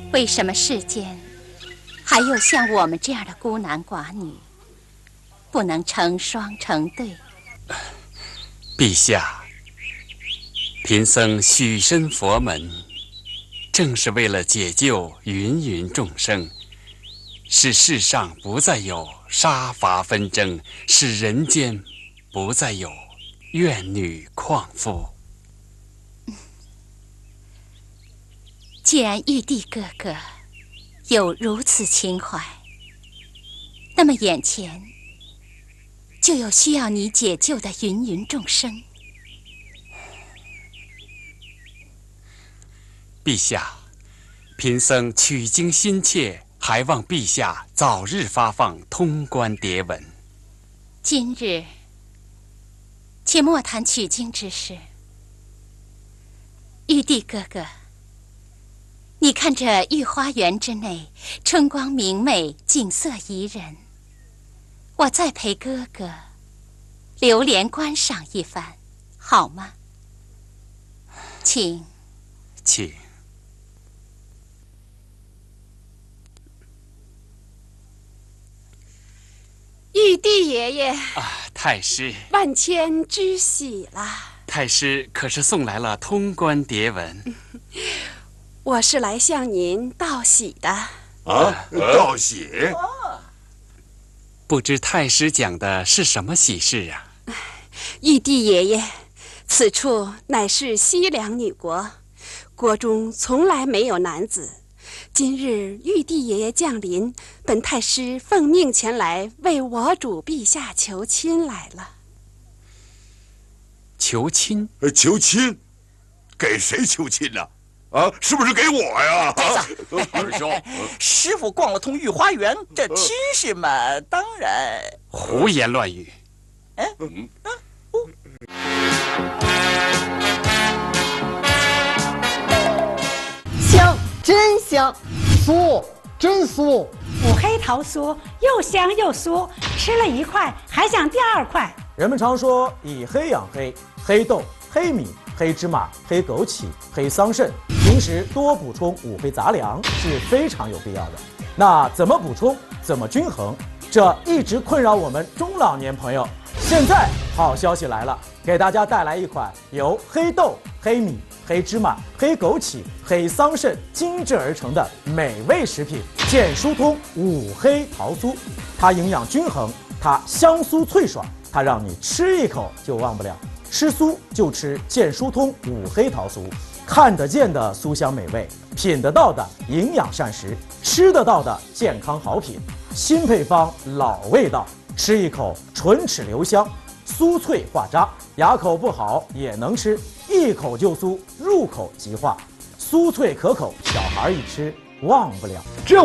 为什么世间还有像我们这样的孤男寡女，不能成双成对？ 陛下，贫僧许身佛门，正是为了解救芸芸众生，使世上不再有杀伐纷争，使人间不再有怨女旷妇。 既然玉帝哥哥有如此情怀，那么眼前就有需要你解救的芸芸众生。 陛下，贫僧取经心切，还望陛下早日发放通关牒文。 今日且莫谈取经之事。玉帝哥哥，你看这御花园之内，春光明媚，景色宜人。我再陪哥哥流连观赏一番，好吗？请。 请。 玉帝爷爷太师， 万千之喜啦！ 太师可是送来了通关牒文？ 我是来向您道喜的。 啊，道喜？ 不知太师讲的是什么喜事啊？ 玉帝爷爷，此处乃是西凉女国，国中从来没有男子。今日玉帝爷爷降临，本太师奉命前来为我主陛下求亲来了。 求亲？ 求亲？给谁求亲呢？啊，是不是给我呀？ 二兄，师傅逛了通御花园，这亲事嘛，当然…… 胡言乱语！ 香，真香；酥，真酥。 五黑桃酥又香又酥，吃了一块还想第二块。 人们常说以黑养黑，黑豆、黑米、黑芝麻、黑枸杞、黑桑葚，平时多补充五黑杂粮是非常有必要的。那怎么补充，怎么均衡，这一直困扰我们中老年朋友。现在好消息来了，给大家带来一款由黑豆、黑米、黑芝麻、黑枸杞、黑桑葚精制而成的美味食品——健疏通五黑桃酥。它营养均衡，它香酥脆爽，它让你吃一口就忘不了。吃酥就吃健疏通五黑桃酥，看得见的酥香美味，品得到的营养膳食，吃得到的健康好品。新配方，老味道，吃一口唇齿留香，酥脆化渣，牙口不好也能吃，一口就酥，入口即化，酥脆可口，小孩一吃忘不了。